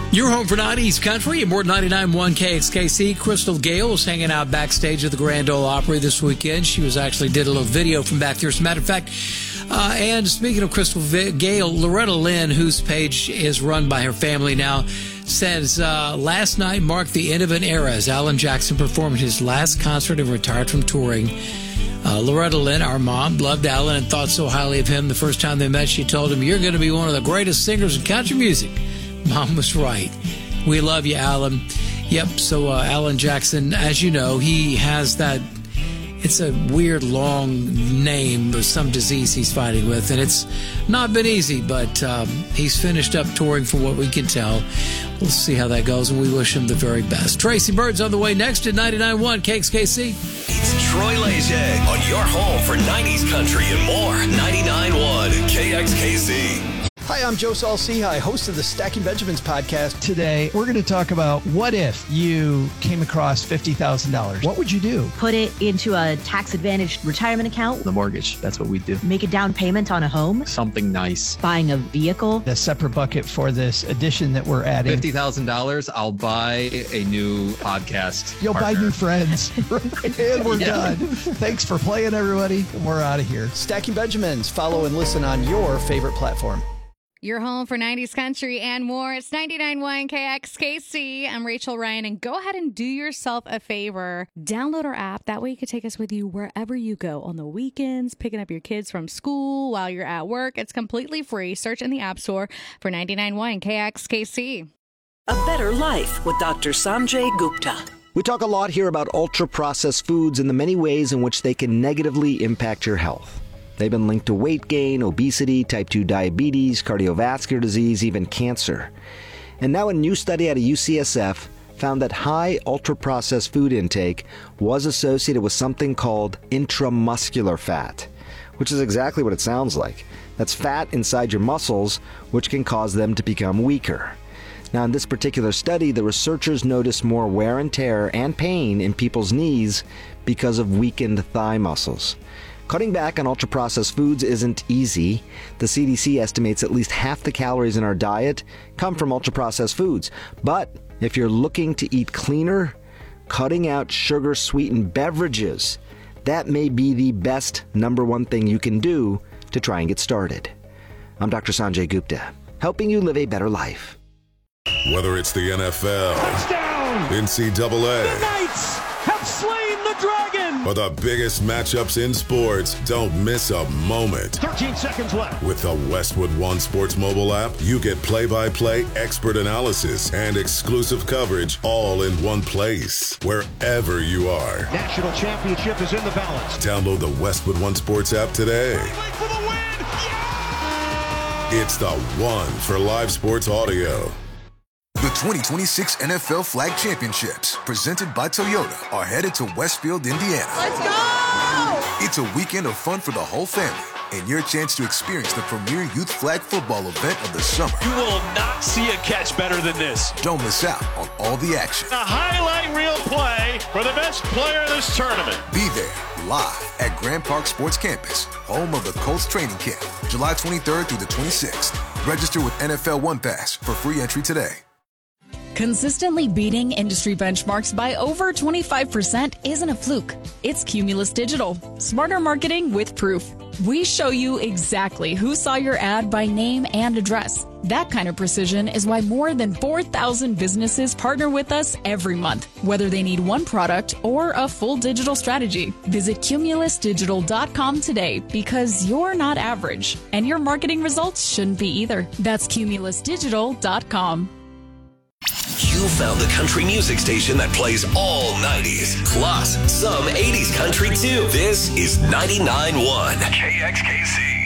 Your home for 90s country and more 99.1 KXKC. Crystal Gale was hanging out backstage at the Grand Ole Opry this weekend. She did a little video from back there. As a matter of fact, and speaking of Crystal Gale, Loretta Lynn, whose page is run by her family now, says last night marked the end of an era as Alan Jackson performed his last concert and retired from touring. Loretta Lynn, our mom, loved Alan and thought so highly of him. The first time they met, she told him, "You're going to be one of the greatest singers in country music." Mom was right. We love you, Alan. Yep, so Alan Jackson, as you know, he has that, it's a weird long name of some disease he's fighting with, and it's not been easy, but he's finished up touring from what we can tell. We'll see how that goes, and we wish him the very best. Tracy Bird's on the way next at 99.1 KXKC. It's Troy Leger on your home for 90s country and more. 99.1 KXKC. Hi, I'm Joe Saul-Sehy, host of the Stacking Benjamins podcast. Today, we're going to talk about what if you came across $50,000? What would you do? Put it into a tax-advantaged retirement account. The mortgage, that's what we do. Make a down payment on a home. Something nice. Buying a vehicle. A separate bucket for this addition that we're adding. $50,000, I'll buy a new podcast. You'll partner. buy new friends. And we're done. Thanks for playing, everybody. We're out of here. Stacking Benjamins. Follow and listen on your favorite platform. Your home for 90s country and more. It's 99.1 KXKC. I'm Rachel Ryan, and go ahead and do yourself a favor. Download our app. That way you can take us with you wherever you go on the weekends, picking up your kids from school while you're at work. It's completely free. Search in the App Store for 99.1 KXKC. A Better Life with Dr. Sanjay Gupta. We talk a lot here about ultra-processed foods and the many ways in which they can negatively impact your health. They've been linked to weight gain, obesity, type 2 diabetes, cardiovascular disease, even cancer. And now a new study out of UCSF found that high ultra-processed food intake was associated with something called intramuscular fat, which is exactly what it sounds like. That's fat inside your muscles, which can cause them to become weaker. Now, in this particular study, the researchers noticed more wear and tear and pain in people's knees because of weakened thigh muscles. Cutting back on ultra-processed foods isn't easy. The CDC estimates at least half the calories in our diet come from ultra-processed foods. But if you're looking to eat cleaner, cutting out sugar-sweetened beverages, that may be the best number one thing you can do to try and get started. I'm Dr. Sanjay Gupta, helping you live a better life. Whether it's the NFL, touchdown, NCAA, the Knights have slain the dragon, or the biggest matchups in sports, don't miss a moment. 13 seconds left. With the Westwood One Sports mobile app, you get play-by-play, expert analysis, and exclusive coverage all in one place, wherever you are. National championship is in the balance. Download the Westwood One Sports app today. For the win. Yeah! It's the one for live sports audio. The 2026 NFL Flag Championships, presented by Toyota, are headed to Westfield, Indiana. Let's go! It's a weekend of fun for the whole family and your chance to experience the premier youth flag football event of the summer. You will not see a catch better than this. Don't miss out on all the action. A highlight reel play for the best player in this tournament. Be there live at Grand Park Sports Campus, home of the Colts training camp, July 23rd through the 26th. Register with NFL One Pass for free entry today. Consistently beating industry benchmarks by over 25% isn't a fluke. It's Cumulus Digital. Smarter marketing with proof. We show you exactly who saw your ad by name and address. That kind of precision is why more than 4,000 businesses partner with us every month, whether they need one product or a full digital strategy. Visit cumulusdigital.com today because you're not average, and your marketing results shouldn't be either. That's cumulusdigital.com. You found the country music station that plays all 90s, plus some 80s country too. This is 99.1 KXKC.